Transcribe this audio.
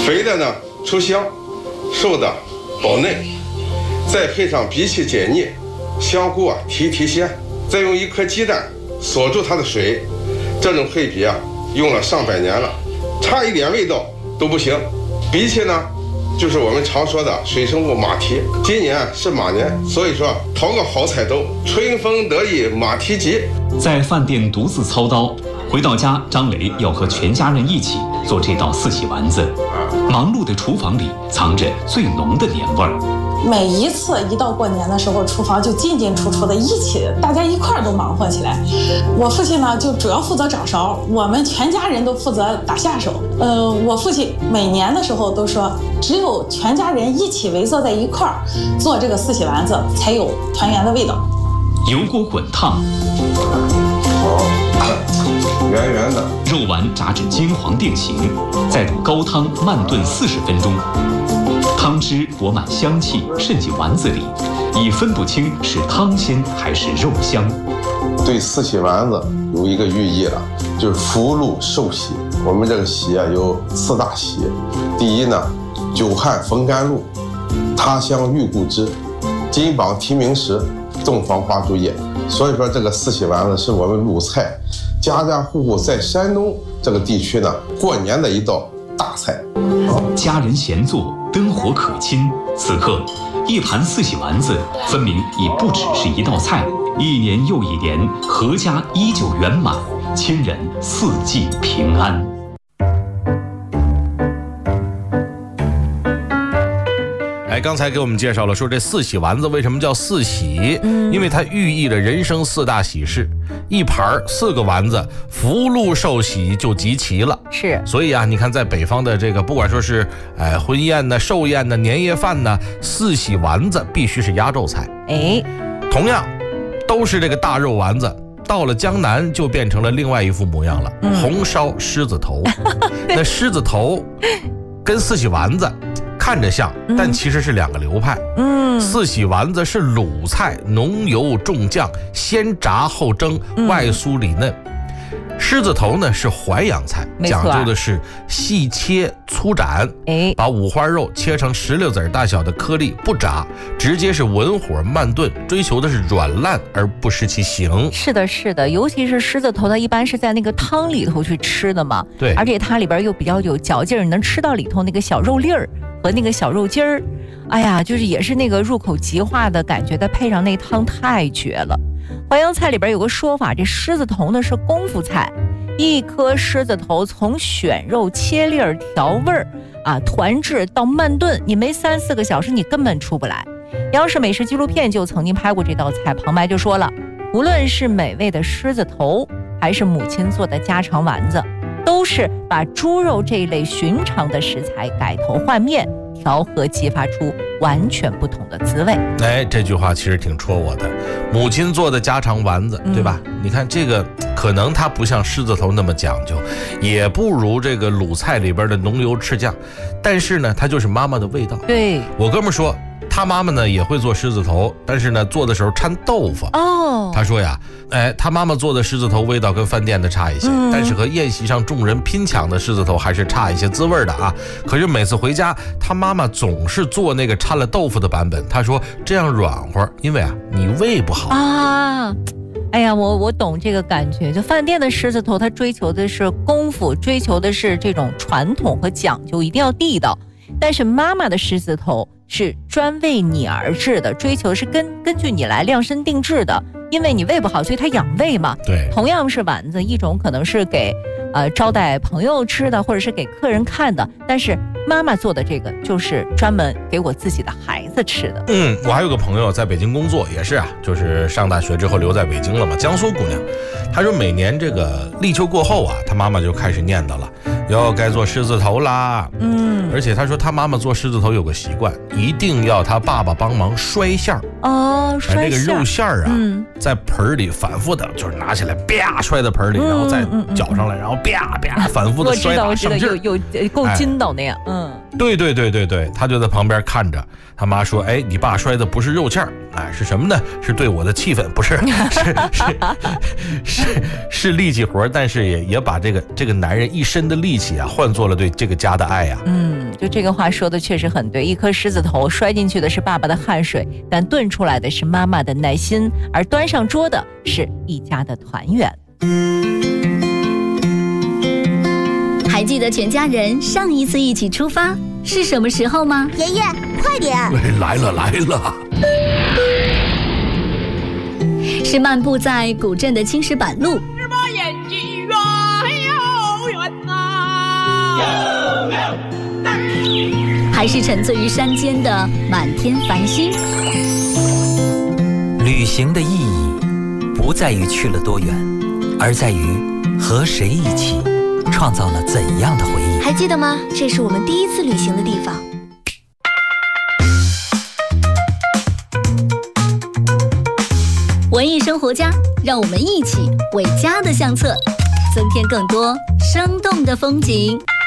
肥的呢出香，瘦的保嫩，再配上荸荠解腻，香菇提鲜，再用1颗鸡蛋锁住它的水，这种配比用了上百年了，差一点味道都不行。荸荠呢，就是我们常说的水生物马蹄，今年是马年，所以说讨个好彩头，春风得意马蹄疾。 在饭店独自操刀，回到家，张雷要和全家人一起做这道四喜丸子。忙碌的厨房里藏着最浓的年味儿。 每一次一到过年的时候，厨房就进出的一起，大家一块儿都忙活起来。我父亲呢就主要负责掌勺，我们全家人都负责打下手。我父亲每年的时候都说，只有全家人一起围坐在一块儿做这个四喜丸子，才有团圆的味道。 油锅滚烫， 圆圆的， 肉丸炸至金黄定型，再入高汤慢炖40分钟。汤汁裹满香气，渗进丸子里，已分不清是汤鲜还是肉香。 对四喜丸子有一个寓意了，就是福禄寿喜。我们这个喜有4大喜，第一呢，久旱逢甘露，他乡遇故知，金榜题名时，洞房花烛夜。所以说这个四喜丸子是我们鲁菜家家户户在山东这个地区呢过年的一道大菜。 家人闲坐，灯火可亲，此刻一盘四喜丸子分明已不只是一道菜，一年又一年，阖家依旧圆满，亲人四季平安。 刚才给我们介绍了说这四喜丸子为什么叫四喜，因为它寓意着人生4大喜事，一盘4个丸子，福禄寿喜就集齐了。 是， 所以你看在北方的这个不管说是婚宴呢、寿宴呢、年夜饭呢，四喜丸子必须是压轴菜。同样都是这个大肉丸子，到了江南就变成了另外一副模样了，红烧狮子头。那狮子头跟四喜丸子看着像，但其实是2个流派。四喜丸子是鲁菜，浓油重酱，先炸后蒸，外酥里嫩。狮子头呢是淮扬菜，讲究的是细切粗斩，把五花肉切成16子大小的颗粒，不炸，直接是文火慢炖，追求的是软烂而不失其形。 是的，是的，尤其是狮子头，它一般是在那个汤里头去吃的嘛。 对， 而且它里边又比较有嚼劲儿，你能吃到里头那个小肉粒儿和那个小肉筋儿。哎呀，就是也是那个入口即化的感觉，再配上那汤太绝了。淮扬菜里边有个说法，这狮子头呢是功夫菜，一颗狮子头从选肉、切粒儿、调味儿团制到慢炖，你没3-4个小时你根本出不来。央视美食纪录片就曾经拍过这道菜，旁白就说了，无论是美味的狮子头，还是母亲做的家常丸子，都是把猪肉这一类寻常的食材改头换面，调和激发出完全不同的滋味。 这句话其实挺戳我的，母亲做的家常丸子，对吧？你看这个可能它不像狮子头那么讲究，也不如这个鲁菜里边的浓油赤酱，但是呢它就是妈妈的味道。 对， 我哥们说他妈妈呢也会做狮子头，但是呢做的时候掺豆腐。他说呀，他妈妈做的狮子头味道跟饭店的差一些，但是和宴席上众人拼抢的狮子头还是差一些滋味的啊。可是每次回家，他妈妈总是做那个掺了豆腐的版本，他说这样软和，因为你胃不好啊。哎呀，我懂这个感觉，就饭店的狮子头，它追求的是功夫，追求的是这种传统和讲究，一定要地道。但是妈妈的狮子头是专为你而制的，追求是根据你来量身定制的，因为你胃不好，所以它养胃嘛。 对， 同样是丸子，一种可能是给招待朋友吃的，或者是给客人看的，但是妈妈做的这个就是专门给我自己的孩子吃的。 我还有个朋友在北京工作，也是就是上大学之后留在北京了嘛，江苏姑娘。她说每年这个立秋过后她妈妈就开始念叨了，要该做狮子头啦。而且她说她妈妈做狮子头有个习惯，一定要她爸爸帮忙摔馅儿。 哦， 把这个肉馅儿啊，在盆里反复的，就是拿起来啪摔到盆里，然后再搅上来，然后啪啪反复的摔打上劲儿， 有够筋道那样。 对，他就在旁边看着，他妈说：“哎，你爸摔的不是肉馅儿，哎，是什么呢？是对我的气氛，不是，是力气活，但是也把这个男人一身的力气啊，换作了对这个家的爱呀。” 就这个话说的确实很对，一颗狮子头摔进去的是爸爸的汗水，但炖出来的是妈妈的耐心，而端上桌的是一家的团圆。 还记得全家人上一次一起出发是什么时候吗？ 爷爷，快点！ 来了！ 是漫步在古镇的青石板路， 是把眼睛远呐， 还是沉醉于山间的满天繁星？ 旅行的意义不在于去了多远，而在于和谁一起创造了怎样的回忆。 还记得吗？这是我们第一次旅行的地方。 文艺生活家，让我们一起为家的相册增添更多生动的风景。